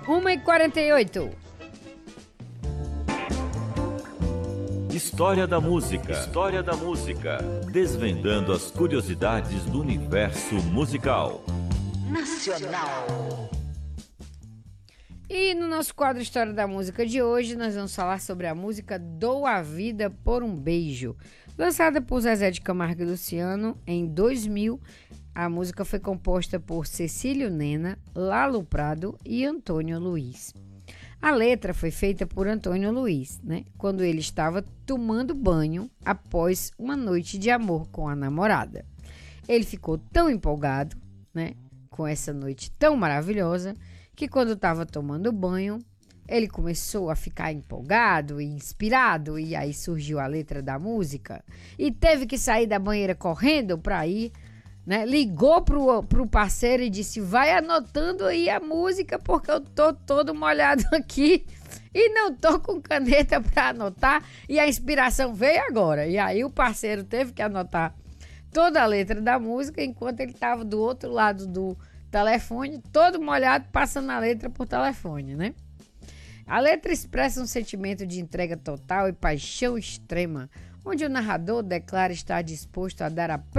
1h48. História da música. História da música. Desvendando as curiosidades do universo musical. Nacional. E no nosso quadro História da Música de hoje, nós vamos falar sobre a música Dou a Vida por um Beijo. Lançada por Zezé de Camargo e Luciano em 2000, a música foi composta por Cecílio Nena, Lalo Prado e Antônio Luiz. A letra foi feita por Antônio Luiz, quando ele estava tomando banho após uma noite de amor com a namorada. Ele ficou tão empolgado, com essa noite tão maravilhosa, que quando estava tomando banho, ele começou a ficar empolgado e inspirado, e aí surgiu a letra da música, e teve que sair da banheira correndo para ir, ligou pro parceiro e disse: vai anotando aí a música, porque eu tô todo molhado aqui e não tô com caneta para anotar, e a inspiração veio agora. E aí o parceiro teve que anotar toda a letra da música, enquanto ele estava do outro lado do telefone, todo molhado, passando a letra por telefone, A letra expressa um sentimento de entrega total e paixão extrema, onde o narrador declara estar disposto a dar a